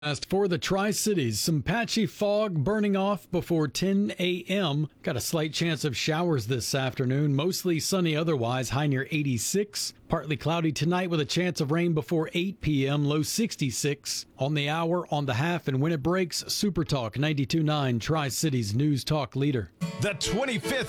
As for the Tri-Cities, some patchy fog burning off before 10 a.m. Got a slight chance of showers this afternoon. Mostly sunny otherwise, high near 86. Partly cloudy tonight with a chance of rain before 8 p.m., low 66. On the hour, on the half, and when it breaks, Super Talk 92.9, Tri-Cities News Talk leader. The 25th